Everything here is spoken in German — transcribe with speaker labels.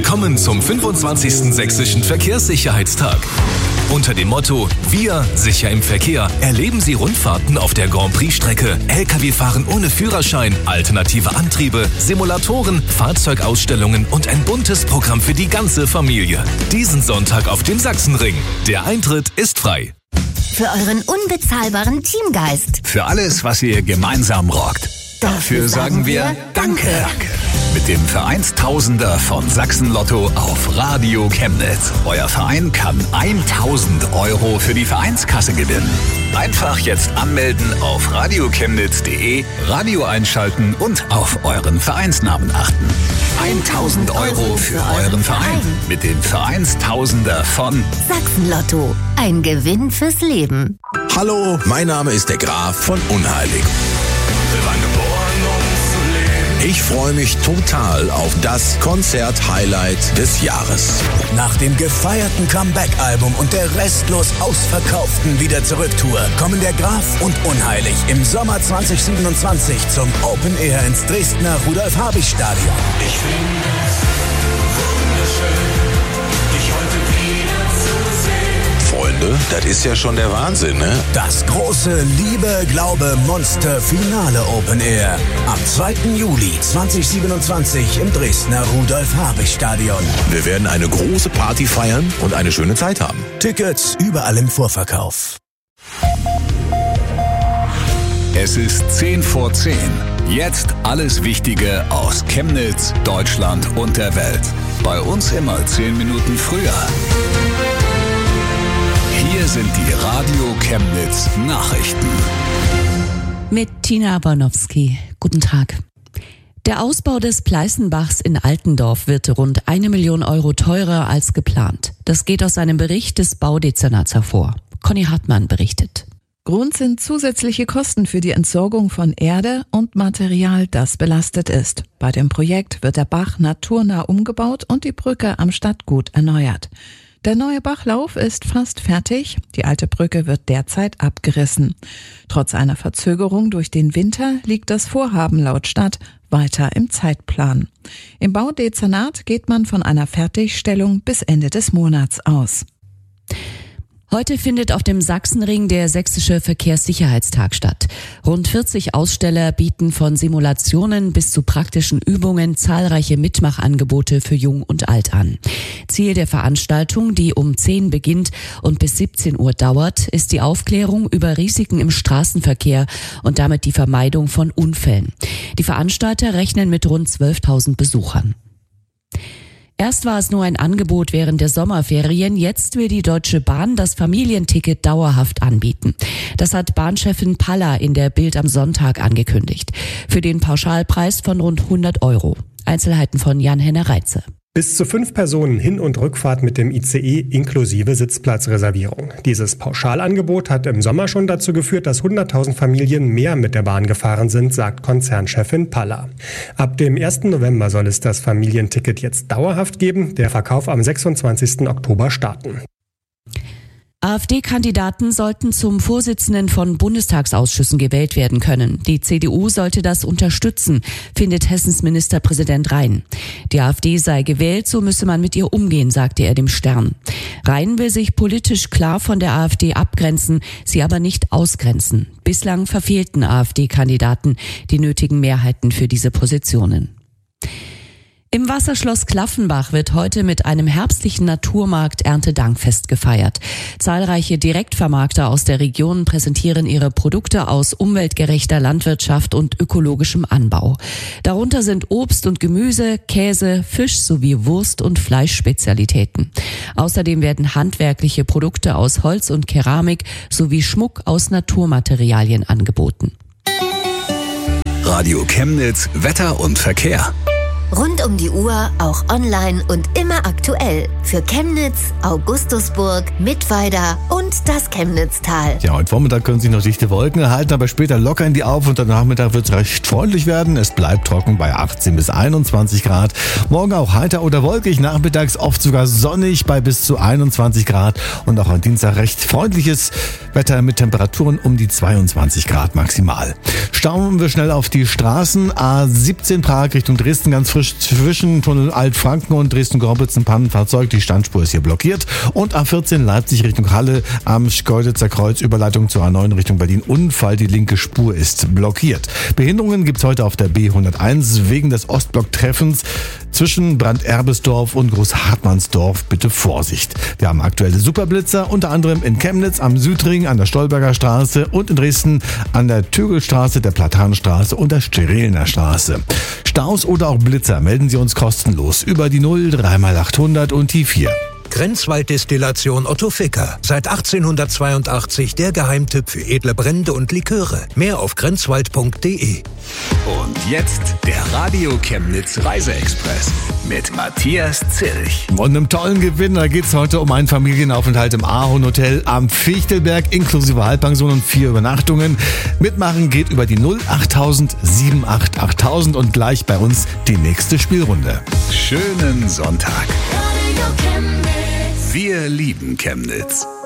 Speaker 1: Willkommen zum 25. Sächsischen Verkehrssicherheitstag. Unter dem Motto Wir sicher im Verkehr erleben Sie Rundfahrten auf der Grand Prix-Strecke, Lkw-Fahren ohne Führerschein, alternative Antriebe, Simulatoren, Fahrzeugausstellungen und ein buntes Programm für die ganze Familie. Diesen Sonntag auf dem Sachsenring. Der Eintritt ist frei.
Speaker 2: Für euren unbezahlbaren Teamgeist.
Speaker 3: Für alles, was ihr gemeinsam rockt. Dafür sagen wir Danke. Mit dem Vereinstausender von Sachsen Lotto auf Radio Chemnitz. Euer Verein kann 1.000 Euro für die Vereinskasse gewinnen. Einfach jetzt anmelden auf radiochemnitz.de, Radio einschalten und auf euren Vereinsnamen achten. 1.000 Euro für euren Verein mit dem Vereinstausender von
Speaker 2: Sachsen Lotto. Ein Gewinn fürs Leben.
Speaker 4: Hallo, mein Name ist der Graf von Unheilig. Ich freue mich total auf das Konzert-Highlight des Jahres.
Speaker 5: Nach dem gefeierten Comeback-Album und der restlos ausverkauften Wieder-Zurück-Tour kommen der Graf und Unheilig im Sommer 2027 zum Open Air ins Dresdner Rudolf-Habich-Stadion.
Speaker 6: Ich finde es wunderschön, dich heute wieder zu sehen.
Speaker 4: Freunde, das ist ja schon der Wahnsinn, ne?
Speaker 5: Das große Liebe, Glaube, Monster Finale Open Air am 2. Juli 2027 im Dresdner Rudolf-Habich-Stadion.
Speaker 4: Wir werden eine große Party feiern und eine schöne Zeit haben.
Speaker 5: Tickets überall im Vorverkauf.
Speaker 3: Es ist 10 vor 10. Jetzt alles Wichtige aus Chemnitz, Deutschland und der Welt. Bei uns immer 10 Minuten früher. Hier sind die Radio Chemnitz Nachrichten.
Speaker 7: Mit Tina Bornowski. Guten Tag. Der Ausbau des Pleißenbachs in Altendorf wird rund 1 Million Euro teurer als geplant. Das geht aus einem Bericht des Baudezernats hervor. Conny Hartmann berichtet.
Speaker 8: Grund sind zusätzliche Kosten für die Entsorgung von Erde und Material, das belastet ist. Bei dem Projekt wird der Bach naturnah umgebaut und die Brücke am Stadtgut erneuert. Der neue Bachlauf ist fast fertig, die alte Brücke wird derzeit abgerissen. Trotz einer Verzögerung durch den Winter liegt das Vorhaben laut Stadt weiter im Zeitplan. Im Baudezernat geht man von einer Fertigstellung bis Ende des Monats aus.
Speaker 7: Heute findet auf dem Sachsenring der Sächsische Verkehrssicherheitstag statt. Rund 40 Aussteller bieten von Simulationen bis zu praktischen Übungen zahlreiche Mitmachangebote für Jung und Alt an. Ziel der Veranstaltung, die um 10 beginnt und bis 17 Uhr dauert, ist die Aufklärung über Risiken im Straßenverkehr und damit die Vermeidung von Unfällen. Die Veranstalter rechnen mit rund 12.000 Besuchern. Erst war es nur ein Angebot während der Sommerferien, jetzt will die Deutsche Bahn das Familienticket dauerhaft anbieten. Das hat Bahnchefin Paller in der Bild am Sonntag angekündigt. Für den Pauschalpreis von rund 100 Euro. Einzelheiten von Jan-Henner Reitze.
Speaker 9: Bis zu 5 Personen Hin- und Rückfahrt mit dem ICE inklusive Sitzplatzreservierung. Dieses Pauschalangebot hat im Sommer schon dazu geführt, dass 100.000 Familien mehr mit der Bahn gefahren sind, sagt Konzernchefin Paller. Ab dem 1. November soll es das Familienticket jetzt dauerhaft geben, der Verkauf am 26. Oktober starten.
Speaker 7: AfD-Kandidaten sollten zum Vorsitzenden von Bundestagsausschüssen gewählt werden können. Die CDU sollte das unterstützen, findet Hessens Ministerpräsident Rhein. Die AfD sei gewählt, so müsse man mit ihr umgehen, sagte er dem Stern. Rhein will sich politisch klar von der AfD abgrenzen, sie aber nicht ausgrenzen. Bislang verfehlten AfD-Kandidaten die nötigen Mehrheiten für diese Positionen. Im Wasserschloss Klaffenbach wird heute mit einem herbstlichen Naturmarkt Erntedankfest gefeiert. Zahlreiche Direktvermarkter aus der Region präsentieren ihre Produkte aus umweltgerechter Landwirtschaft und ökologischem Anbau. Darunter sind Obst und Gemüse, Käse, Fisch sowie Wurst- und Fleischspezialitäten. Außerdem werden handwerkliche Produkte aus Holz und Keramik sowie Schmuck aus Naturmaterialien angeboten.
Speaker 3: Radio Chemnitz, Wetter und Verkehr.
Speaker 2: Rund um die Uhr, auch online und immer aktuell. Für Chemnitz, Augustusburg, Mittweida und das Chemnitztal.
Speaker 10: Ja, heute Vormittag können sich noch dichte Wolken erhalten, aber später lockern die auf und am Nachmittag wird es recht freundlich werden. Es bleibt trocken bei 18 bis 21 Grad. Morgen auch heiter oder wolkig, nachmittags oft sogar sonnig bei bis zu 21 Grad. Und auch am Dienstag recht freundliches Wetter mit Temperaturen um die 22 Grad maximal. Schauen wir schnell auf die Straßen. A17 Prag Richtung Dresden ganz frisch. zwischen Tunnel Altfranken und Dresden-Gorbitz ein Pannenfahrzeug. Die Standspur ist hier blockiert. Und A14 Leipzig Richtung Halle am Schkeuditzer Kreuz, Überleitung zur A9 Richtung Berlin. Unfall, die linke Spur ist blockiert. Behinderungen gibt's heute auf der B101 wegen des Ostblock-Treffens zwischen Branderbesdorf und Großhartmannsdorf. Bitte Vorsicht. Wir haben aktuelle Superblitzer, unter anderem in Chemnitz am Südring, an der Stolberger Straße und in Dresden an der Tögelstraße, der Platanstraße und der Sterelner Straße. Staus oder auch Blitzer melden Sie uns kostenlos über die 0 3x800 und die 4.
Speaker 11: Grenzwalddestillation Otto Ficker. Seit 1882 der Geheimtipp für edle Brände und Liköre. Mehr auf grenzwald.de.
Speaker 3: Und jetzt der Radio Chemnitz Reiseexpress mit Matthias Zilch.
Speaker 10: Und einem tollen Gewinn, da geht's heute um einen Familienaufenthalt im Ahorn Hotel am Fichtelberg inklusive Halbpension und 4 Übernachtungen. Mitmachen geht über die 08000 78 8000 und gleich bei uns die nächste Spielrunde.
Speaker 3: Schönen Sonntag. Wir lieben Chemnitz.